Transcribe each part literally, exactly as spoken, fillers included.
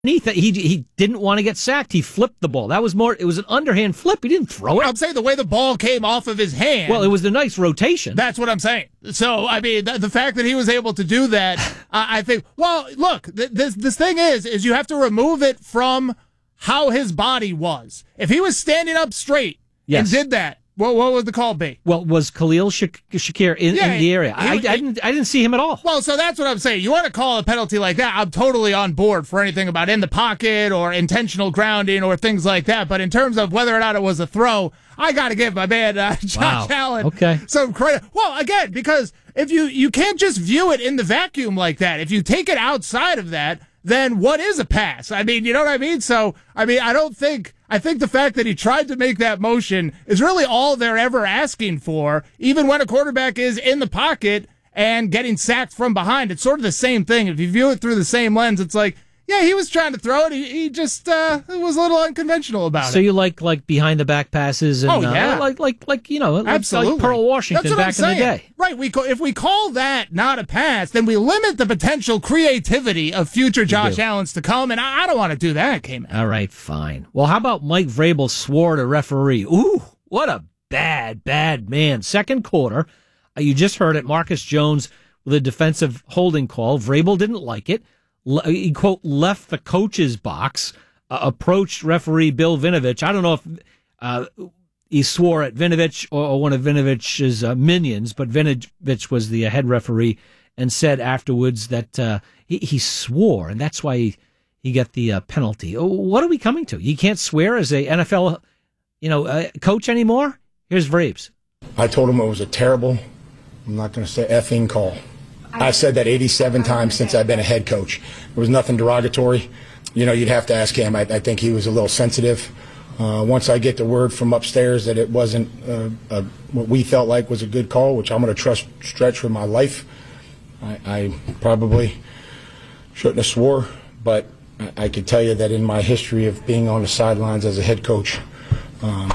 He, he he didn't want to get sacked. He flipped the ball. That was more. It was an underhand flip. He didn't throw it. I'm saying the way the ball came off of his hand. Well, it was a nice rotation. That's what I'm saying. So, I mean, the, the fact that he was able to do that, I, I think. Well, look, th- this this thing is, is you have to remove it from how his body was. If he was standing up straight yes. and did that, what what would the call be? Well, was Khalil Shak- Shakir in, yeah, in the area? He, I, he, I didn't. I didn't see him at all. Well, so that's what I'm saying. You want to call a penalty like that? I'm totally on board for anything about in the pocket or intentional grounding or things like that. But in terms of whether or not it was a throw, I got to give my man uh, Josh wow. Allen okay. some credit. Well, again, because if you you can't just view it in the vacuum like that. If you take it outside of that, then what is a pass? I mean, you know what I mean? So, I mean, I don't think, I think the fact that he tried to make that motion is really all they're ever asking for, even when a quarterback is in the pocket and getting sacked from behind. It's sort of the same thing. If you view it through the same lens, it's like, yeah, he was trying to throw it. He, he just uh, was a little unconventional about so it. So you like like behind the back passes and oh, yeah. uh, like like like you know, absolutely, like Pearl Washington That's what back I'm saying. in the day. Right. We co- if we call that not a pass, then we limit the potential creativity of future Josh Allens to come, and I, I don't want to do that, K-Man. All right, fine. Well, how about Mike Vrabel swore at a referee? Ooh, what a bad, bad man. Second quarter, uh, you just heard it. Marcus Jones with a defensive holding call. Vrabel didn't like it. Le- he, quote, left the coach's box, uh, approached referee Bill Vinovich. I don't know if uh, he swore at Vinovich or, or one of Vinovich's uh, minions, but Vinovich was the uh, head referee and said afterwards that uh, he, he swore, and that's why he, he got the uh, penalty. What are we coming to? You can't swear as a N F L you know, uh, coach anymore? Here's Vrabes. I told him it was a terrible, I'm not going to say effing call. I've said that eighty-seven times since I've been a head coach. There was nothing derogatory. You know, you'd have to ask him. I, I think he was a little sensitive. Uh, once I get the word from upstairs that it wasn't uh, a, what we felt like was a good call, which I'm going to trust stretch with my life, I, I probably shouldn't have swore. But I, I can tell you that in my history of being on the sidelines as a head coach, um,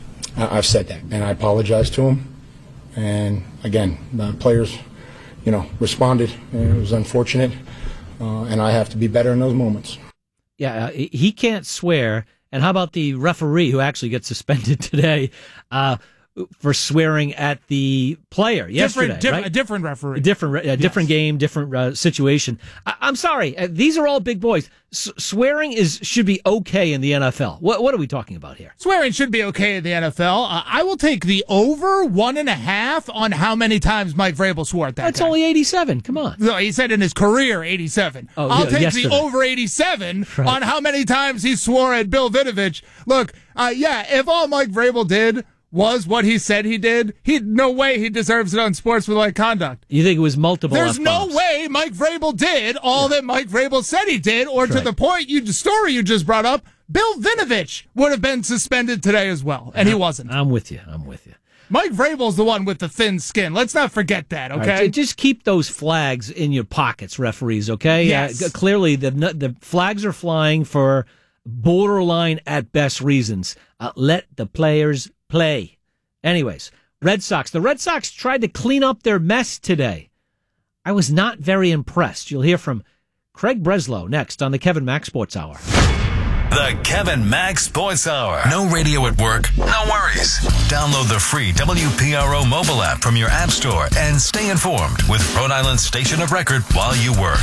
I, I've said that, and I apologize to him. And again, the players, you know, responded. It was unfortunate, uh, and I have to be better in those moments. Yeah, uh, he can't swear. And how about the referee who actually gets suspended today uh, for swearing at the player yesterday? Different, diff- right? A different referee. A different, a different yes. game, different uh, situation. I- I'm sorry. Uh, these are all big boys. S- swearing is should be okay in the N F L. What, what are we talking about here? Swearing should be okay in the N F L. Uh, I will take the over one and a half on how many times Mike Vrabel swore at that That's guy. only eighty-seven. Come on. No, he said in his career, eighty-seven. Oh, I'll yeah, take yesterday. the over eighty-seven right. on how many times he swore at Bill Vinovich. Look, uh, yeah, if all Mike Vrabel did was what he said he did, he no way he deserves it on sportsmanlike conduct. You think it was multiple There's F-bombs. no way Mike Vrabel did all yeah. that Mike Vrabel said he did, or That's to right. the point you the story you just brought up, Bill Vinovich would have been suspended today as well, and he wasn't. I'm with you. I'm with you. Mike Vrabel's the one with the thin skin. Let's not forget that, okay? Right, just keep those flags in your pockets, referees, okay? Yes. Uh, clearly, the the flags are flying for borderline at best reasons. Uh, let the players play. Anyways, Red Sox. The Red Sox tried to clean up their mess today. I was not very impressed. You'll hear from Craig Breslow next on the Kevin Mack Sports Hour. The Kevin Mack Sports Hour. No radio at work? No worries. Download the free W P R O mobile app from your app store and stay informed with Rhode Island's station of record while you work.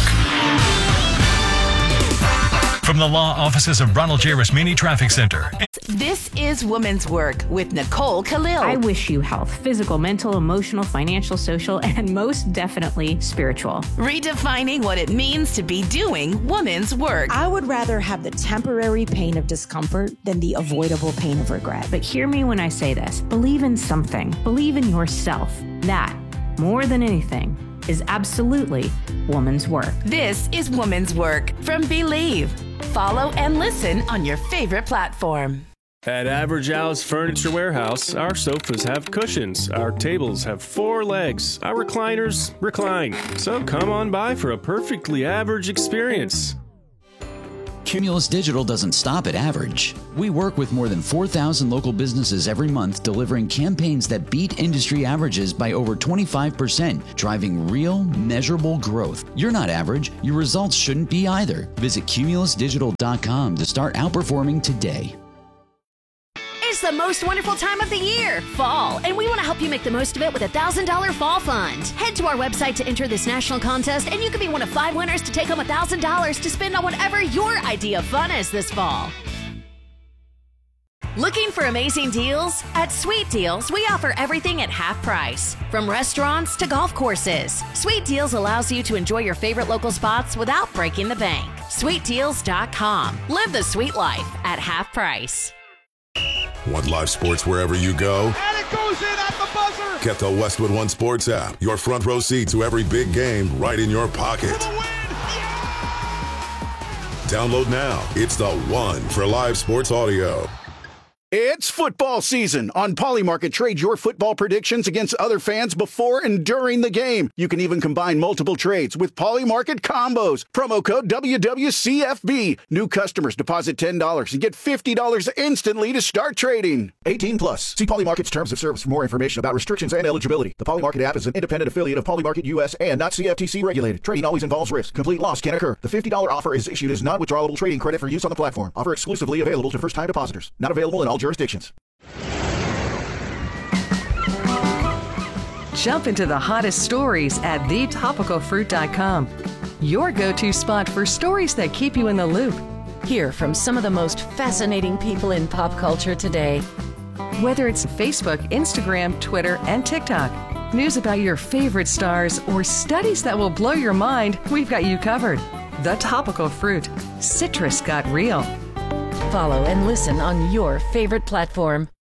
From the law offices of Ronald J. Rasmini Traffic Center. This is Women's Work with Nicole Khalil. I wish you health, physical, mental, emotional, financial, social, and most definitely spiritual. Redefining what it means to be doing women's work. I would rather have the temporary pain of discomfort than the avoidable pain of regret. But hear me when I say this. Believe in something. Believe in yourself. That, more than anything, is absolutely woman's work. This is Woman's Work from Believe. Follow and listen on your favorite platform. At Average House Furniture Warehouse, our sofas have cushions, our tables have four legs, our recliners recline. So come on by for a perfectly average experience. Cumulus Digital doesn't stop at average. We work with more than four thousand local businesses every month, delivering campaigns that beat industry averages by over twenty-five percent, driving real, measurable growth. You're not average. Your results shouldn't be either. Visit cumulus digital dot com to start outperforming today. It's the most wonderful time of the year, fall, and we want to help you make the most of it with a one thousand dollars Fall Fund. Head to our website to enter this national contest, and you can be one of five winners to take home one thousand dollars to spend on whatever your idea of fun is this fall. Looking for amazing deals? At Sweet Deals, we offer everything at half price, from restaurants to golf courses. Sweet Deals allows you to enjoy your favorite local spots without breaking the bank. sweet deals dot com. Live the sweet life at half price. Want live sports wherever you go? And it goes in at the buzzer! Get the Westwood One Sports app. Your front row seat to every big game right in your pocket. For the win! Yeah! Download now. It's the one for live sports audio. It's football season. On Polymarket, trade your football predictions against other fans before and during the game. You can even combine multiple trades with Polymarket combos. Promo code W W C F B. New customers deposit ten dollars and get fifty dollars instantly to start trading. eighteen plus. See Polymarket's terms of service for more information about restrictions and eligibility. The Polymarket app is an independent affiliate of Polymarket U S and not C F T C regulated. Trading always involves risk. Complete loss can occur. The fifty dollars offer is issued as non-withdrawable trading credit for use on the platform. Offer exclusively available to first-time depositors. Not available in all jurisdictions. Jump into the hottest stories at the topical fruit dot com. Your go-to spot for stories that keep you in the loop. Hear from some of the most fascinating people in pop culture today. Whether it's Facebook, Instagram, Twitter, and TikTok, news about your favorite stars, or studies that will blow your mind, we've got you covered. The Topical Fruit. Citrus got real. Follow and listen on your favorite platform.